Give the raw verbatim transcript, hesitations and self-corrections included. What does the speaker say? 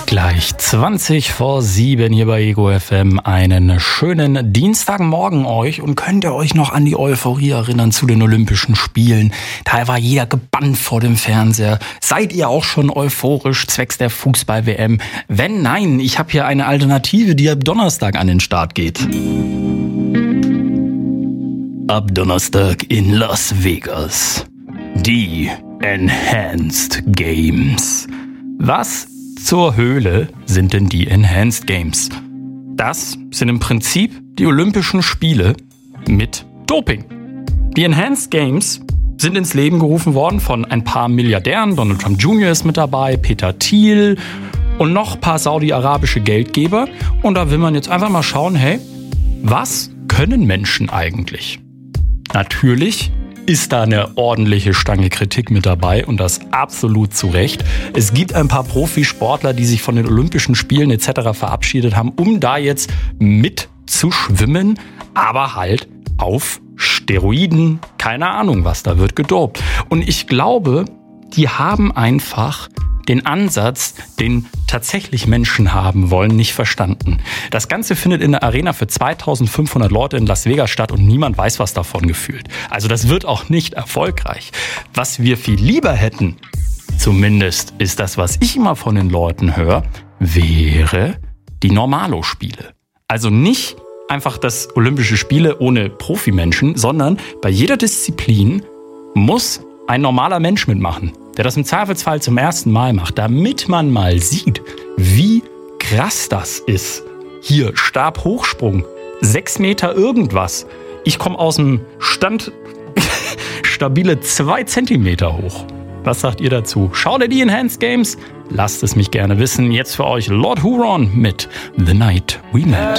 Gleich zwanzig vor sieben hier bei Ego F M. Einen schönen Dienstagmorgen euch, und könnt ihr euch noch an die Euphorie erinnern zu den Olympischen Spielen? Da war jeder gebannt vor dem Fernseher. Seid ihr auch schon euphorisch zwecks der Fußball-W M? Wenn nein, ich habe hier eine Alternative, die ab Donnerstag an den Start geht. Ab Donnerstag in Las Vegas. Die Enhanced Games. Was zur Höhle sind denn die Enhanced Games? Das sind im Prinzip die Olympischen Spiele mit Doping. Die Enhanced Games sind ins Leben gerufen worden von ein paar Milliardären. Donald Trump Junior ist mit dabei, Peter Thiel und noch ein paar saudi-arabische Geldgeber. Und da will man jetzt einfach mal schauen, hey, was können Menschen eigentlich? Natürlich ist da eine ordentliche Stange Kritik mit dabei, und das absolut zu Recht. Es gibt ein paar Profisportler, die sich von den Olympischen Spielen et cetera verabschiedet haben, um da jetzt mitzuschwimmen, aber halt auf Steroiden. Keine Ahnung, was da wird gedopt. Und ich glaube, die haben einfach den Ansatz, den tatsächlich Menschen haben wollen, nicht verstanden. Das Ganze findet in der Arena für zweitausendfünfhundert Leute in Las Vegas statt, und niemand weiß was davon gefühlt. Also das wird auch nicht erfolgreich. Was wir viel lieber hätten, zumindest ist das, was ich immer von den Leuten höre, wäre die Normalo-Spiele. Also nicht einfach das Olympische Spiele ohne Profimenschen, sondern bei jeder Disziplin muss ein normaler Mensch mitmachen, der das im Zweifelsfall zum ersten Mal macht, damit man mal sieht, wie krass das ist. Hier, Stabhochsprung, sechs Meter irgendwas. Ich komme aus dem Stand stabile zwei Zentimeter hoch. Was sagt ihr dazu? Schaut ihr die Enhanced Games? Lasst es mich gerne wissen. Jetzt für euch Lord Huron mit The Night We Met.